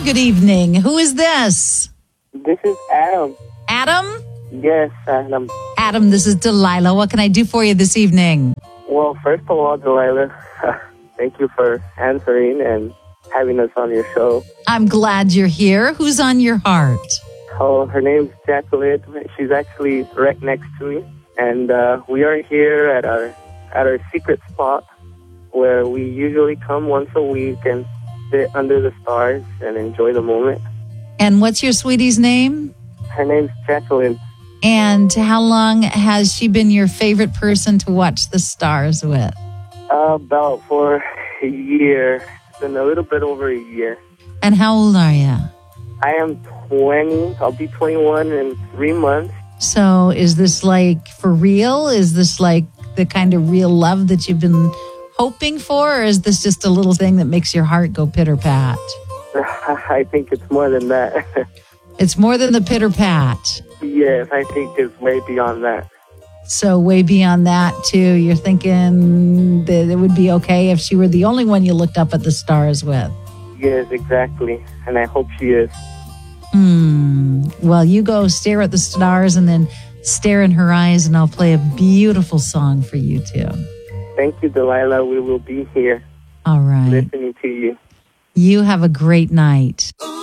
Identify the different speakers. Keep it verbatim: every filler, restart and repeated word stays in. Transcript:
Speaker 1: Good evening. Who is this?
Speaker 2: This is Adam.
Speaker 1: Adam?
Speaker 2: Yes, Adam.
Speaker 1: Adam, this is Delilah. What can I do for you this evening?
Speaker 2: Well, first of all, Delilah, thank you for answering and having us on your show.
Speaker 1: I'm glad you're here. Who's on your heart?
Speaker 2: Oh, her name's Jacqueline. She's actually right next to me. And uh, we are here at our at our secret spot where we usually come once a week and sit under the stars and enjoy the moment.
Speaker 1: And what's your sweetie's name?
Speaker 2: Her name's Jacqueline.
Speaker 1: And how long has she been your favorite person to watch the stars with?
Speaker 2: Uh, about for a year. It's been a little bit over a year.
Speaker 1: And how old are you?
Speaker 2: I am twenty. I'll be twenty-one in three months.
Speaker 1: So is this like for real? Is this like the kind of real love that you've been hoping for? Or is this just a little thing that makes your heart go pitter-pat?
Speaker 2: I think it's more than that.
Speaker 1: It's more than the pitter-pat.
Speaker 2: Yes, I think it's way beyond that.
Speaker 1: So way beyond that, too. You're thinking that it would be okay if she were the only one you looked up at the stars with.
Speaker 2: Yes, exactly. And I hope she is.
Speaker 1: Hmm. Well, you go stare at the stars and then stare in her eyes, and I'll play a beautiful song for you, too.
Speaker 2: Thank you, Delilah. We will be here.
Speaker 1: All right.
Speaker 2: Listening to you.
Speaker 1: You have a great night.